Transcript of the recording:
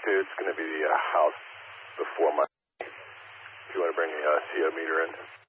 It's going to be the house before my... If you want to bring the CO meter in.